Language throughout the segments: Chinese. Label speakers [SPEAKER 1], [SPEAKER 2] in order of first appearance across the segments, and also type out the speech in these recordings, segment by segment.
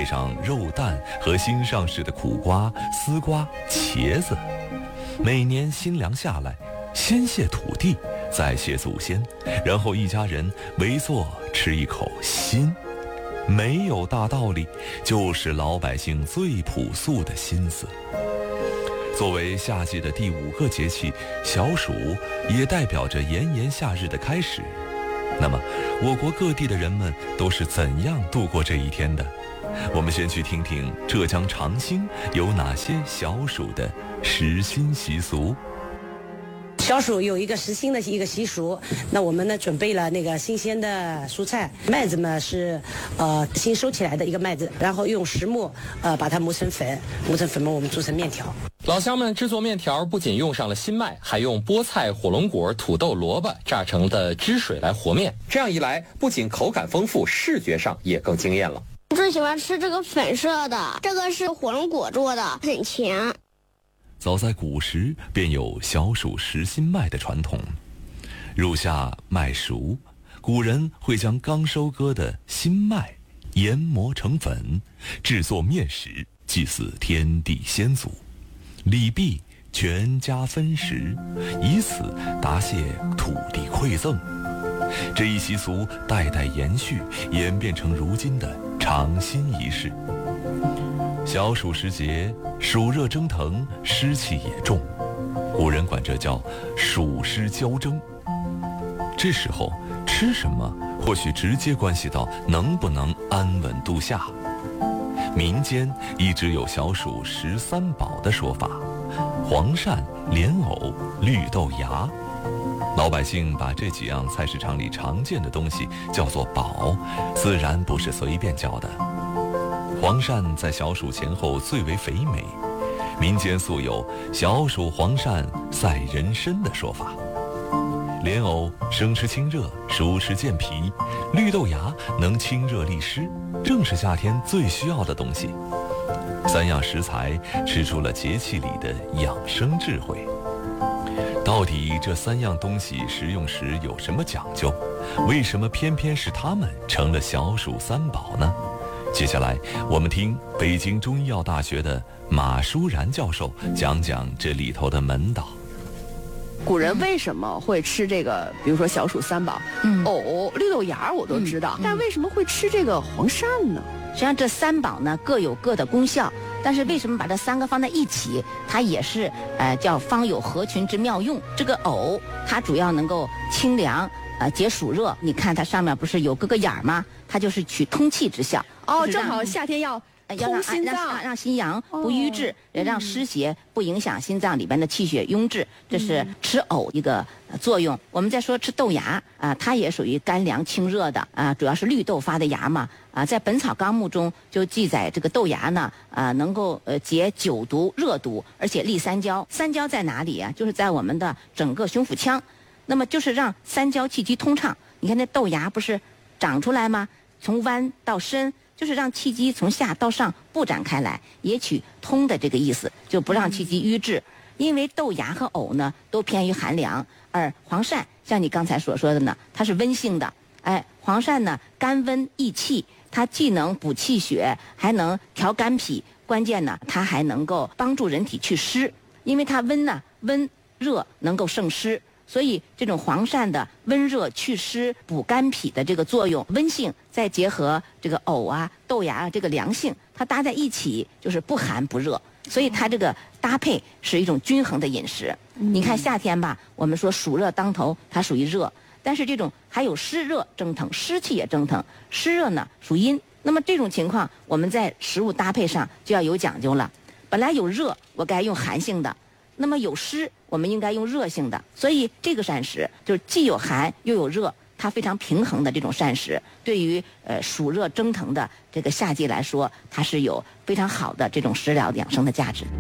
[SPEAKER 1] 上肉蛋和新上市的苦瓜、丝瓜、茄子。每年新粮下来，先谢土地，再谢祖先，然后一家人围坐吃一口心。没有大道理，就是老百姓最朴素的心思。作为夏季的第5个节气，小暑也代表着炎炎夏日的开始。那么，我国各地的人们都是怎样度过这一天的？我们先去听听浙江长兴有哪些小暑的食新习俗。
[SPEAKER 2] 小暑有一个食新的一个习俗，那我们呢准备了那个新鲜的蔬菜，麦子呢是新收起来的一个麦子，然后用石磨把它磨成粉，磨成粉末我们做成面条。
[SPEAKER 3] 老乡们制作面条不仅用上了新麦，还用菠菜、火龙果、土豆、萝卜榨成的汁水来和面。这样一来，不仅口感丰富，视觉上也更惊艳了。
[SPEAKER 4] 我最喜欢吃这个粉色的，这个是火龙果做的，很甜。
[SPEAKER 1] 早在古时便有小暑食新麦的传统。入夏麦熟，古人会将刚收割的新麦研磨成粉，制作面食，祭祀天地先祖。礼毕，全家分食，以此答谢土地馈赠。这一习俗代代延续，演变成如今的尝新仪式。小暑时节，暑热蒸腾，湿气也重，古人管这叫暑湿交蒸。这时候吃什么，或许直接关系到能不能安稳度夏。民间一直有小暑13宝的说法，黄鳝、莲藕、绿豆芽。老百姓把这几样菜市场里常见的东西叫做宝，自然不是随便叫的。黄鳝在小暑前后最为肥美，民间素有小暑黄鳝赛人参的说法。莲藕生吃清热，熟吃健脾，绿豆芽能清热利湿，正是夏天最需要的东西。3样食材吃出了节气里的养生智慧。到底这3样东西食用时有什么讲究？为什么偏偏是它们成了小暑3宝呢？接下来我们听北京中医药大学的马舒然教授讲讲这里头的门道。
[SPEAKER 5] 古人为什么会吃这个，比如说小暑3宝，藕、绿豆芽我都知道，但为什么会吃这个黄鳝呢？
[SPEAKER 6] 实际上这3宝呢各有各的功效，但是为什么把这3个放在一起，它也是叫方有合群之妙用。这个藕它主要能够清凉解暑热，你看它上面不是有各个眼儿吗？它就是取通气之效。
[SPEAKER 5] 哦，正好夏天要通心脏，
[SPEAKER 6] 让心阳不瘀滞，让湿邪不影响心脏里边的气血壅滞，这是吃藕一个作用。我们再说吃豆芽它也属于甘凉清热的主要是绿豆发的芽嘛在《本草纲目》中就记载这个豆芽呢能够解酒毒、热毒，而且利三焦。三焦在哪里就是在我们的整个胸腹腔，那么就是让三焦气机通畅。你看那豆芽不是长出来吗？从弯到深，就是让气机从下到上布展开来，也取通的这个意思，就不让气机瘀滞。因为豆芽和藕呢都偏于寒凉，而黄鳝像你刚才所说的呢，它是温性的。黄鳝呢甘温益气，它既能补气血，还能调肝脾，关键呢它还能够帮助人体去湿，因为它温热能够胜湿。所以这种黄鳝的温热祛湿补肝脾的这个作用，温性再结合这个藕豆芽这个凉性，它搭在一起就是不寒不热，所以它这个搭配是一种均衡的饮食。你看夏天吧，我们说暑热当头，它属于热，但是这种还有湿热蒸腾，湿气也蒸腾，湿热呢属阴。那么这种情况，我们在食物搭配上就要有讲究了。本来有热，我该用寒性的。那么有湿，我们应该用热性的，所以这个膳食就是既有寒又有热，它非常平衡的这种膳食，对于暑热蒸腾的这个夏季来说，它是有非常好的这种食疗养生的价值。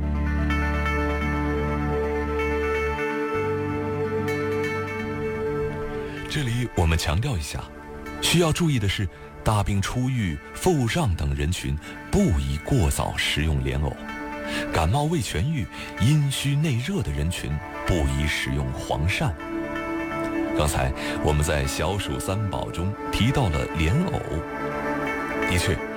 [SPEAKER 1] 这里我们强调一下，需要注意的是，大病初愈、腹胀等人群不宜过早食用莲藕。感冒未痊愈、阴虚内热的人群不宜食用黄鳝。刚才我们在小暑3宝中提到了莲藕，的确，